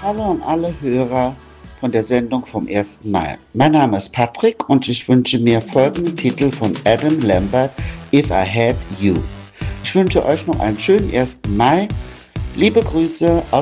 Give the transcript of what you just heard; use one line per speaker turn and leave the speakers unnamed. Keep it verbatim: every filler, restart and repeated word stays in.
Hallo an alle Hörer von der Sendung vom ersten Mai. Mein Name ist Patrick und ich wünsche mir folgenden Titel von Adam Lambert, If I Had You. Ich wünsche euch noch einen schönen ersten Mai. Liebe Grüße aus